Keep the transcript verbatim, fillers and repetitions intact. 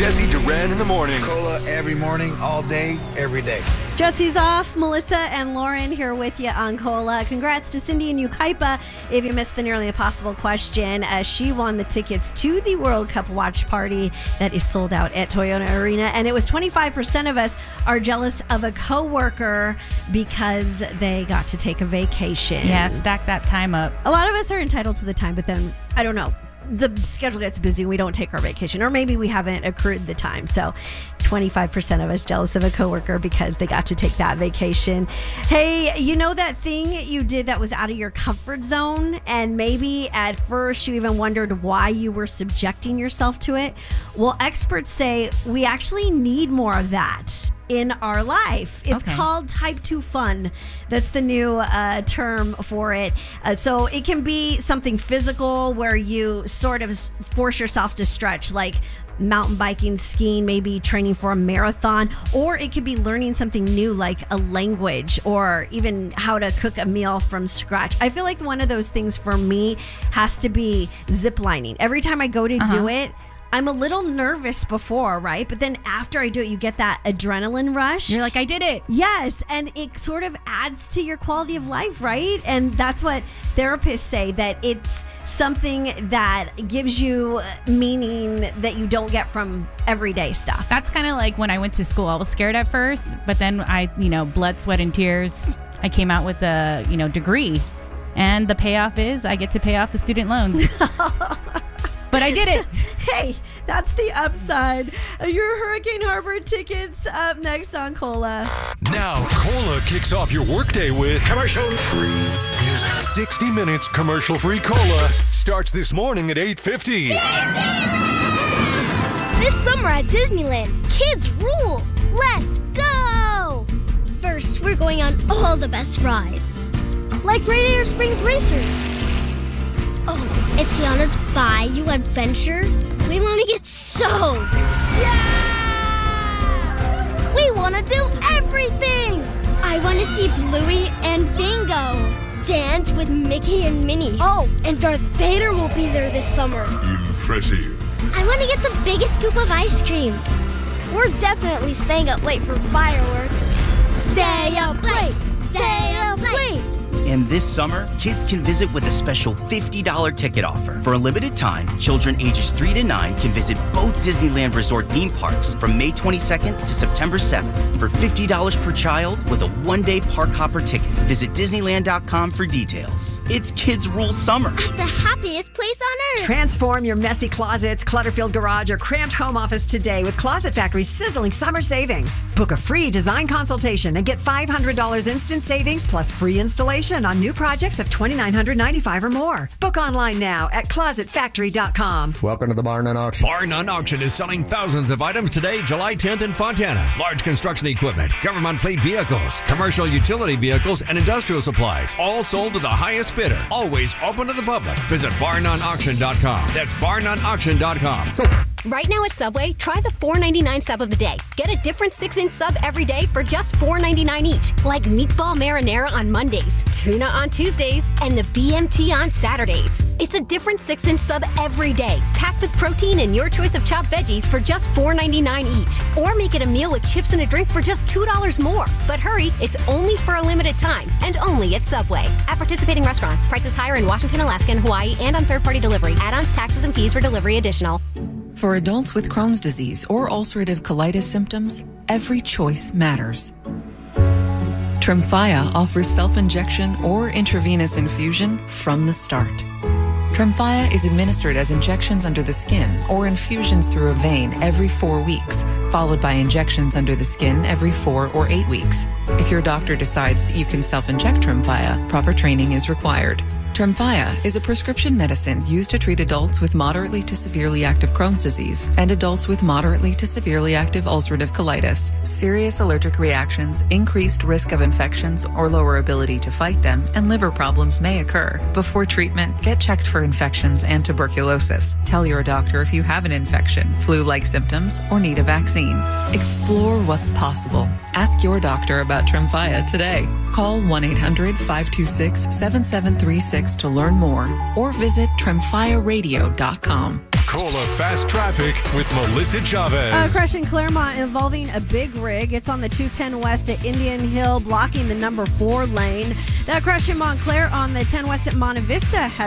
Jesse Duran in the morning. Cola every morning, all day, every day. Jesse's off. Melissa and Lauren here with you on Cola. Congrats to Cindy and Ukaipa. If you missed the Nearly Impossible question, uh, she won the tickets to the World Cup watch party that is sold out at Toyota Arena. And it was twenty-five percent of us are jealous of a coworker because they got to take a vacation. Yeah, stack that time up. A lot of us are entitled to the time, but then, I don't know. The schedule gets busy and we don't take our vacation, or maybe we haven't accrued the time. So twenty-five percent of us jealous of a coworker because they got to take that vacation. Hey, you know that thing you did that was out of your comfort zone, and maybe at first you even wondered why you were subjecting yourself to it? Well, experts say we actually need more of that in our life. It's okay. called type two fun. That's the new uh, term for it. Uh, so it can be something physical where you sort of force yourself to stretch, like mountain biking, skiing, maybe training for a marathon, or it could be learning something new like a language or even how to cook a meal from scratch. I feel like one of those things for me has to be ziplining. Every time I go to uh-huh. do it, I'm a little nervous before, right? But then after I do it, you get that adrenaline rush. You're like, I did it. Yes, and it sort of adds to your quality of life, right? And that's what therapists say, that it's something that gives you meaning that you don't get from everyday stuff. That's kind of like when I went to school. I was scared at first, but then I, you know, blood, sweat, and tears, I came out with a, you know, degree. And the payoff is I get to pay off the student loans. But I did it. Hey, that's the upside. Your Hurricane Harbor tickets up next on Cola. Now, Cola kicks off your workday with commercial-free music. sixty minutes commercial-free Cola starts this morning at eight fifty. This summer at Disneyland, kids rule. Let's go! First, we're going on all the best rides. Like Radiator Springs Racers. Oh, it's Tiana's Bayou Adventure. We want to get soaked. Yeah! We want to do everything. I want to see Bluey and Bingo dance with Mickey and Minnie. Oh, and Darth Vader will be there this summer. Impressive. I want to get the biggest scoop of ice cream. We're definitely staying up late for fireworks. Stay up late. Stay up late. And this summer, kids can visit with a special fifty dollars ticket offer. For a limited time, children ages three to nine can visit both Disneyland Resort theme parks from May twenty-second to September seventh for fifty dollars per child with a one-day park hopper ticket. Visit Disneyland dot com for details. It's Kids Rule Summer. At the happiest place on earth. Transform your messy closets, clutter-filled garage, or cramped home office today with Closet Factory's sizzling summer savings. Book a free design consultation and get five hundred dollars instant savings plus free installation on new projects of two thousand nine hundred ninety-five dollars or more. Book online now at closet factory dot com. Welcome to the Bar None Auction. Bar None Auction is selling thousands of items today, July tenth in Fontana. Large construction equipment, government fleet vehicles, commercial utility vehicles, and industrial supplies, all sold to the highest bidder. Always open to the public. Visit bar none auction dot com. That's bar none auction dot com. So, right now at Subway, try the four ninety-nine sub of the day. Get a different six-inch sub every day for just four ninety-nine each. Like meatball marinara on Mondays, tuna on Tuesdays, and the B M T on Saturdays. It's a different six-inch sub every day, packed with protein and your choice of chopped veggies for just four ninety-nine each. Or make it a meal with chips and a drink for just two dollars more. But hurry, it's only for a limited time, and only at Subway. At participating restaurants, prices higher in Washington, Alaska, and Hawaii, and on third-party delivery. Add-ons, taxes, and fees for delivery additional. For adults with Crohn's disease or ulcerative colitis symptoms, every choice matters. Tremfya offers self-injection or intravenous infusion from the start. Tremfya is administered as injections under the skin or infusions through a vein every four weeks, followed by injections under the skin every four or eight weeks. If your doctor decides that you can self-inject Tremfya, proper training is required. Tremfya is a prescription medicine used to treat adults with moderately to severely active Crohn's disease and adults with moderately to severely active ulcerative colitis. Serious allergic reactions, increased risk of infections or lower ability to fight them, and liver problems may occur. Before treatment, get checked for infections and tuberculosis. Tell your doctor if you have an infection, flu-like symptoms, or need a vaccine. Explore what's possible. Ask your doctor about Tremfya today. Call one eight hundred five two six seven seven three six to learn more or visit tremfya radio dot com. Fricola Fast Traffic with Melissa A Chavez. crash in Claremont involving a big rig. It's on the two ten West at Indian Hill, blocking the number four lane. That crash in Montclair on the ten West at Monte Vista has